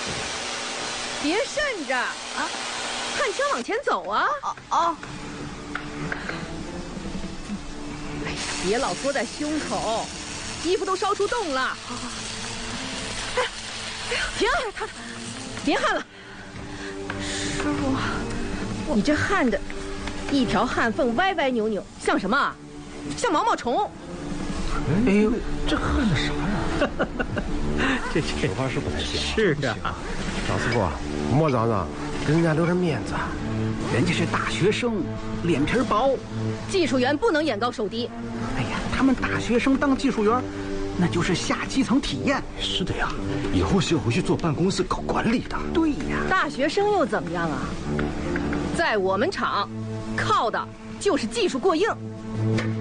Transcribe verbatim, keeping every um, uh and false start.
别渗着啊！看车往前走啊！ 啊啊！ 哎，别老缩在胸口，衣服都烧出洞了。哎，停！他别汗了。 师傅， 你这汗的，一条汗缝歪歪扭扭，像什么啊？像毛毛虫。 哎呦，这汗的啥呀？ 这这手法是不太行。 是啊， 张师傅，莫嚷嚷，给人家留点面子。 人家是大学生，脸皮薄。 技术员不能眼高手低。 哎呀，他们大学生当技术员，那就是下基层体验。 是的呀，以后是要回去坐办公室搞管理的。 对呀， 大学生又怎么样啊？在我们厂，靠的就是技术过硬。